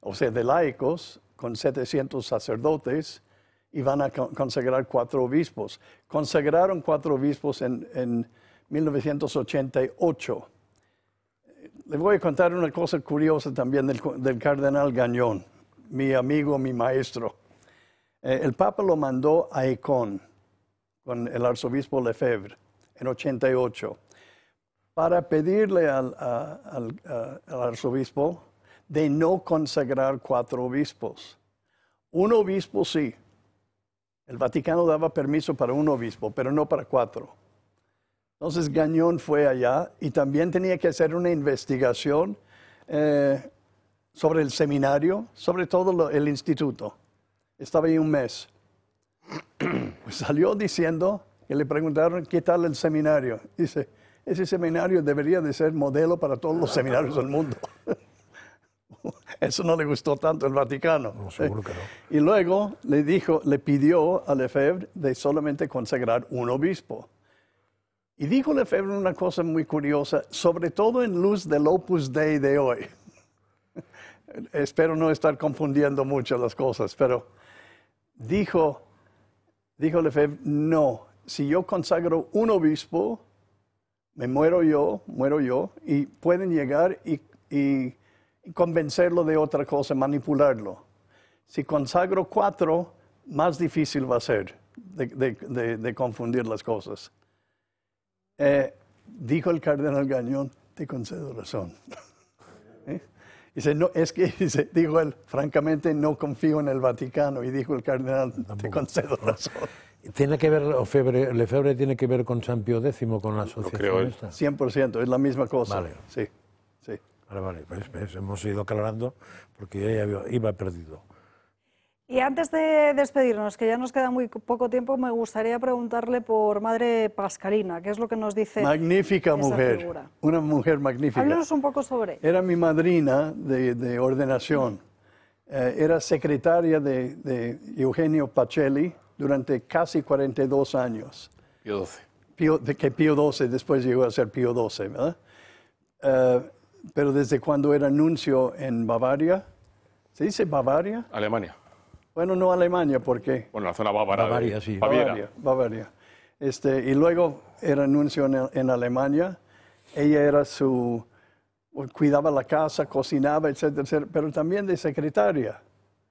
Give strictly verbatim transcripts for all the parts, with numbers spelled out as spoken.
o sea, de laicos, con setecientos sacerdotes, y van a consagrar cuatro obispos. Consagraron cuatro obispos en, en mil novecientos ochenta y ocho. Les voy a contar una cosa curiosa también del, del cardenal Gagnon, mi amigo, mi maestro. Eh, el Papa lo mandó a Écon con el arzobispo Lefebvre en ochenta y ocho para pedirle al, a, al, a, al arzobispo de no consagrar cuatro obispos. Un obispo sí. El Vaticano daba permiso para un obispo, pero no para cuatro. Entonces Gagnon fue allá y también tenía que hacer una investigación eh, sobre el seminario, sobre todo lo, el instituto. Estaba ahí un mes. Pues salió diciendo que le preguntaron qué tal el seminario. Dice, ese seminario debería de ser modelo para todos los seminarios del mundo. Eso no le gustó tanto al Vaticano. No, seguro que no. Y luego le dijo, le pidió a Lefebvre de solamente consagrar un obispo. Y dijo Lefebvre una cosa muy curiosa, sobre todo en luz del Opus Dei de hoy. Espero no estar confundiendo mucho las cosas, pero dijo, dijo Lefebvre, no, si yo consagro un obispo, me muero yo, muero yo, y pueden llegar y, y y convencerlo de otra cosa, manipularlo. Si consagro cuatro, más difícil va a ser de, de, de, de confundir las cosas. Eh, dijo el cardenal Gagnon, te concedo razón. ¿Eh? Dice, no, es que, dice, dijo él, francamente no confío en el Vaticano. Y dijo el cardenal, Tampoco. te concedo razón. ¿Tiene que ver, Lefebvre, Lefebvre tiene que ver con San Pío X, con la asociación esta? cien por ciento, es la misma cosa. Vale. Sí, sí. Vale, vale, pues, pues hemos ido aclarando porque yo ya iba perdido. Y antes de despedirnos, que ya nos queda muy poco tiempo, me gustaría preguntarle por Madre Pascalina, ¿qué es lo que nos dice Magnífica esa mujer, figura? Una mujer magnífica. Háblenos un poco sobre ella. Era mi madrina de, de ordenación. Eh, era secretaria de, de Eugenio Pacelli durante casi cuarenta y dos años. Pío doce. Pío, de que Pío doce después llegó a ser Pío doce, ¿verdad? Eh, pero desde cuando era nuncio en Bavaria, ¿se dice Bavaria? Alemania. Bueno, no Alemania, porque... Bueno, la zona bávara. Bavaria, de sí. Baviera. Bavaria, Bavaria. Este, y luego era nuncio en, en Alemania. Ella era su... cuidaba la casa, cocinaba, etcétera, etcétera, pero también de secretaria.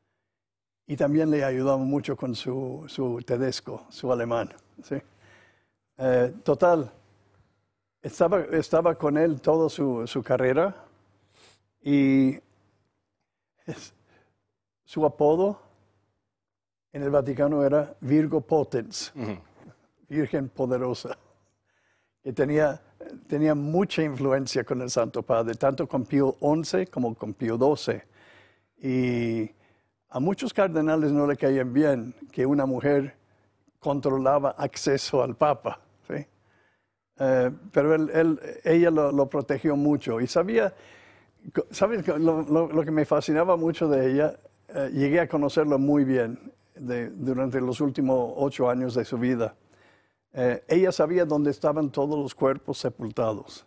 Y también le ayudaba mucho con su, su tedesco, su alemán. ¿Sí? Eh, total, estaba, estaba con él toda su, su carrera y es, su apodo en el Vaticano era Virgo Potens, uh-huh. Virgen Poderosa, que tenía, tenía mucha influencia con el Santo Padre, tanto con Pío once como con Pío doce. Y a muchos cardenales no le caían bien que una mujer controlaba acceso al Papa, ¿sí? Eh, pero él, él, ella lo, lo protegió mucho y sabía, ¿sabes? Lo, lo, lo que me fascinaba mucho de ella, eh, llegué a conocerlo muy bien de, durante los últimos ocho años de su vida. Eh, ella sabía dónde estaban todos los cuerpos sepultados,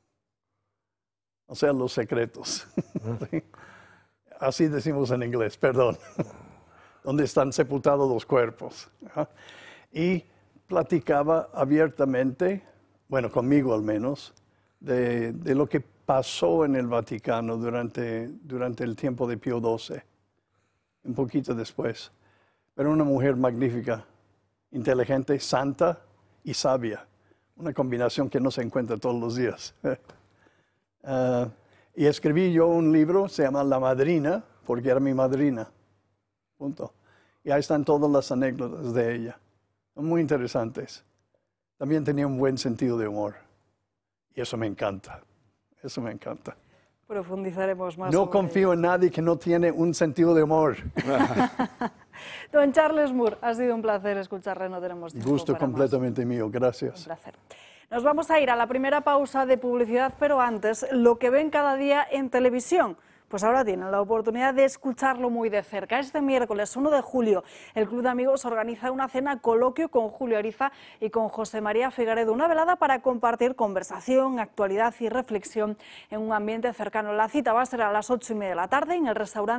o sea, los secretos. ¿Sí? Así decimos en inglés, perdón, donde están sepultados los cuerpos. ¿Ja? Y platicaba abiertamente, bueno, conmigo al menos, de, de lo que pasó en el Vaticano durante, durante el tiempo de Pío doce, un poquito después. Pero una mujer magnífica, inteligente, santa y sabia, una combinación que no se encuentra todos los días. uh, Y escribí yo un libro, se llama La Madrina, porque era mi madrina. Punto. Y ahí están todas las anécdotas de ella. Son muy interesantes. También tenía un buen sentido de humor. Y eso me encanta. Eso me encanta. Profundizaremos más. No confío en nadie que no tiene un sentido de humor. Don Charles Moore, ha sido un placer escucharle. No tenemos tiempo Gusto para completamente más. mío. Gracias. Un placer. Nos vamos a ir a la primera pausa de publicidad, pero antes, lo que ven cada día en televisión. Pues ahora tienen la oportunidad de escucharlo muy de cerca. Este miércoles uno de julio, el Club de Amigos organiza una cena coloquio con Julio Ariza y con José María Figaredo, una velada para compartir conversación, actualidad y reflexión en un ambiente cercano. La cita va a ser a las ocho y media de la tarde en el restaurante